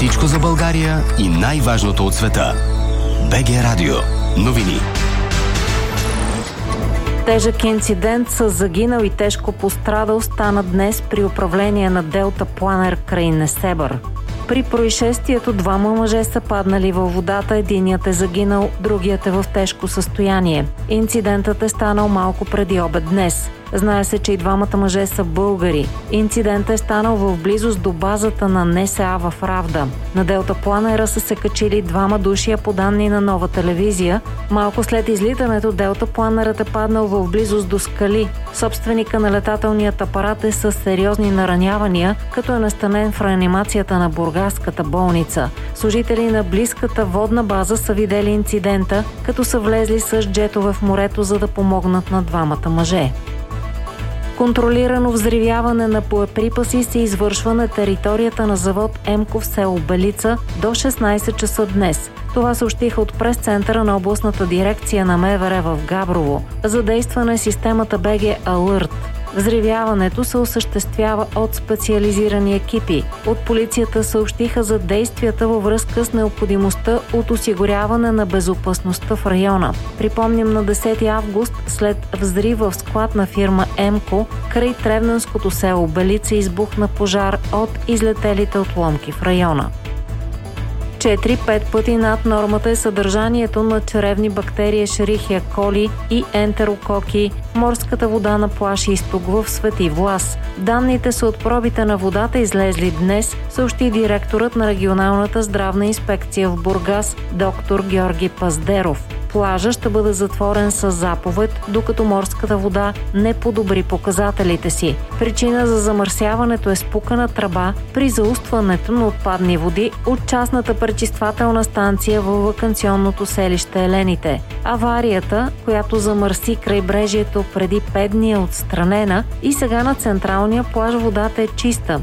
Всичко за България и най-важното от света. БГ Радио. Новини. Тежък инцидент с загинал и тежко пострадал стана днес при управление на Делта Планер край Несебър. При происшествието двама мъже са паднали във водата, единият е загинал, другият е в тежко състояние. Инцидентът е станал малко преди обед днес. Знае се, че и двамата мъже са българи. Инцидентът е станал в близост до базата на НСА в Равда. На Делта Планера са се качили двама души, по данни на Нова телевизия. Малко след излитането Делта Планерът е паднал в близост до скали. Собственика на летателният апарат е с сериозни наранявания, като е настанен в реанимацията на бургаската болница. Служители на близката водна база са видели инцидента, като са влезли с джетове в морето, за да помогнат на двамата мъже. Контролирано взривяване на боеприпаси се извършва на територията на завод ЕМКО в село Белица до 16 часа днес. Това съобщиха от прес-центъра на областната дирекция на МВР в Габрово. Задействана е системата БГ Алърт. Взривяването се осъществява от специализирани екипи. От полицията съобщиха за действията във връзка с необходимостта от осигуряване на безопасността в района. Припомням, на 10 август след взрив в склад на фирма ЕМКО край Тревненското село Белица избухна пожар от излетелите отломки в района. 4-5 пъти над нормата е съдържанието на чревни бактерии Шерихия коли и ентерококи в морската вода на плаж Изток в Свети Влас. Данните са от пробите на водата, излезли днес, съобщи директорът на регионалната здравна инспекция в Бургас, доктор Георги Паздеров. Плажа ще бъде затворен с заповед, докато морската вода не подобри показателите си. Причина за замърсяването е спукана тръба при заустването на отпадни води от частната пречиствателна станция във ваканционното селище Елените. Аварията, която замърси крайбрежието преди 5 дни, е отстранена и сега на централния плаж водата е чиста.